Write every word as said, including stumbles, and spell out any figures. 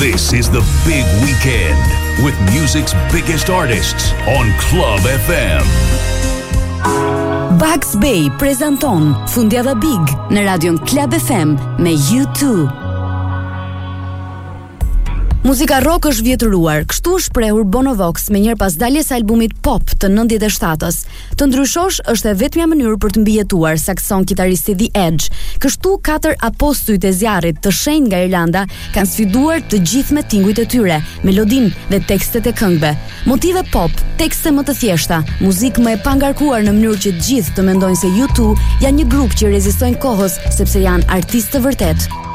This is the big weekend with music's biggest artists on Club F M. Bugs Bay prezanton Fundjava Big në radion Club F M me U two. Muzika rock është vjetëruar, kështu është shprehur Bono Vox me njëherë pas daljes së albumit Pop të nëntëdhjetë e shtatës. Të ndryshosh është e vetmja mënyrë për të mbijetuar, sakson kitaristi The Edge. Kështu katër apostujt e zjarrit të shenjtë nga Irlanda kanë sfiduar të gjithë me tingujt e tyre, melodinë dhe tekstet e këngëve. Motive pop, tekste më të thjeshta, muzikë më e pangarkuar në mënyrë që të gjithë të mendojnë se U two janë një grup që rezistojnë kohës sepse janë artistë të vërtet.